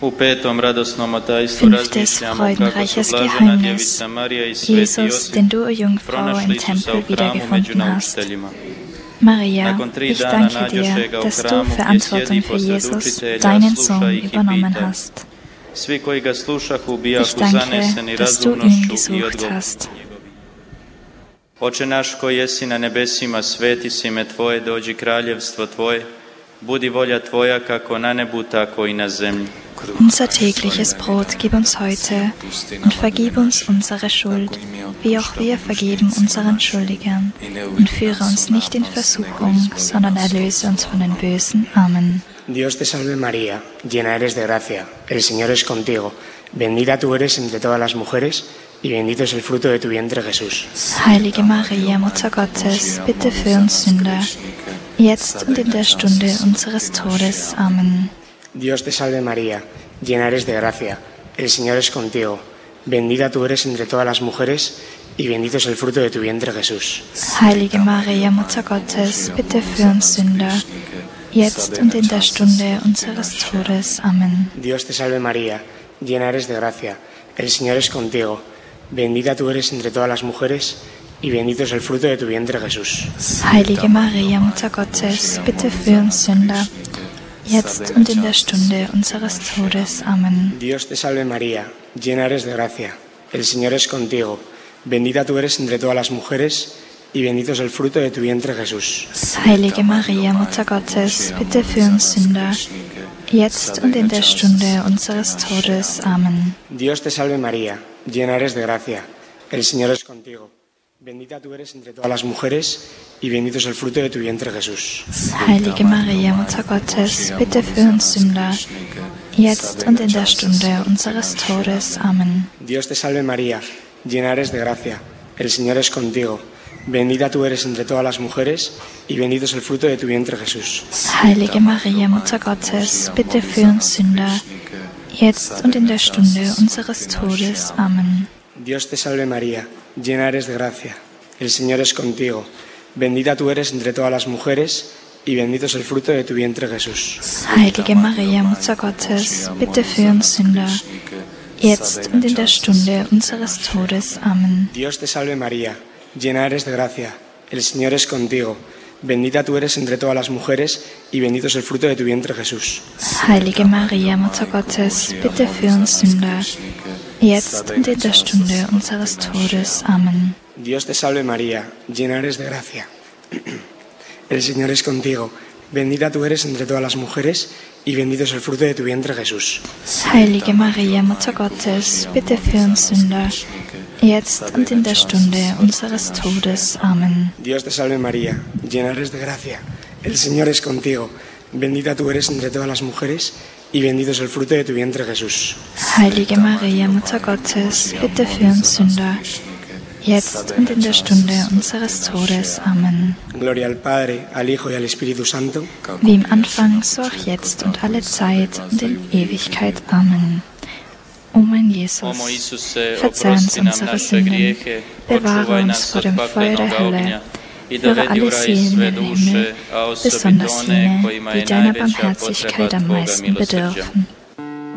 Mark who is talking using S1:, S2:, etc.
S1: Fünftes freudenreiches Geheimnis. Jesus, den du, o Jungfrau, im Tempel wiedergefunden hast. Maria, ich danke dir, dass du Verantwortung für Jesus, deinen Sohn, übernommen hast. Ich danke, dass du ihn gesucht hast.
S2: Oče naš koji jesi na nebesima, sveti si ime Tvoje, dođi kraljevstvo Tvoje, budi volja Tvoja kako na nebu, tako i na zemlji.
S1: Unser tägliches Brot gib uns heute und vergib uns unsere Schuld, wie auch wir vergeben unseren Schuldigern. Und führe uns nicht in Versuchung, sondern erlöse uns von den Bösen. Amen.
S3: Dios te salve María, llena eres de gracia, el Señor es contigo, bendita tú eres entre todas las mujeres y bendito es el fruto de tu vientre Jesús.
S1: Heilige Maria, Mutter Gottes, bitte für uns Sünder, jetzt und in der Stunde unseres Todes. Amen.
S3: Dios te salve María, llena eres de gracia, el Señor es contigo, bendita tú eres entre todas las mujeres y bendito es el fruto de tu vientre Jesús.
S1: Heilige Maria, Mutter Gottes, bitte für uns Sünder, jetzt und in der Stunde unseres Todes. Amen.
S3: Dios te salve María, llena eres de gracia, el Señor es contigo, bendita tú eres entre todas las mujeres y bendito es el fruto de tu vientre Jesús.
S1: Heilige Maria, Mutter Gottes, bitte für uns Sünder, jetzt und in der Stunde unseres Todes. Amen.
S3: Dios te salve María, llena eres de gracia, el Señor es contigo, bendita tú eres entre todas las mujeres y bendito es el fruto de tu vientre Jesús.
S1: Heilige Maria, Mutter Gottes, bitte für uns Sünder, jetzt und in der Stunde unseres Todes. Amen.
S3: Dios te salve María, llena eres de gracia, el Señor es contigo, bendita tú eres entre todas las mujeres y bendito es el fruto de tu vientre Jesús.
S1: Heilige Maria, Mutter Gottes, bitte für uns Sünder, jetzt und in der Stunde unseres Todes. Amen.
S3: Dios te salve María, llena eres de gracia, el Señor es contigo, bendita tú eres entre todas las mujeres y bendito es el fruto de tu vientre Jesús.
S1: Heilige Maria, Mutter Gottes, bitte für uns Sünder, jetzt und in der Stunde unseres Todes. Amen.
S3: Dios te salve María, llena eres de gracia, el Señor es contigo, bendita tú eres entre todas las mujeres y bendito es el fruto de tu vientre Jesús.
S1: Heilige Maria, Mutter Gottes, bitte für uns Sünder, jetzt und in der Stunde unseres Todes. Amen.
S3: Dios te salve María, llena eres de gracia, el Señor es contigo, bendita tú eres entre todas las mujeres y bendito es el fruto de tu vientre Jesús.
S1: Heilige Maria, Mutter Gottes, bitte für uns Sünder, jetzt und in der Stunde unseres Todes. Amen.
S3: Dios te salve María, llena eres de gracia, el Señor es contigo, bendita tú eres entre todas las mujeres y bendito es el fruto de tu vientre Jesús.
S1: Heilige Maria, Mutter Gottes, bitte für uns Sünder, jetzt und in der Stunde unseres Todes. Amen.
S3: Dios te salve María, llena eres de gracia, el Señor es contigo, bendita tú eres entre todas las mujeres y bendito es el fruto de tu vientre Jesús.
S1: Heilige Maria, Mutter Gottes, bitte für uns Sünder, jetzt und in der Stunde unseres Todes. Amen.
S3: Gloria al Padre, al Hijo y al Espíritu Santo,
S1: wie im Anfang, so auch jetzt und alle Zeit und in Ewigkeit. Amen. O mein Jesus, verzeih uns unsere Sünden, bewahre uns vor dem Feuer der Hölle, führe alle Seelen in den Himmel, besonders jene, die deiner Barmherzigkeit am meisten bedürfen.